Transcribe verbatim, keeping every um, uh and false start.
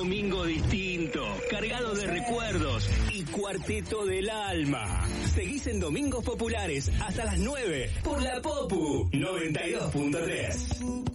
domingo distinto, cargado de recuerdos y cuarteto del alma. Seguís en Domingos Populares hasta las nueve por la Popu noventa y dos punto tres.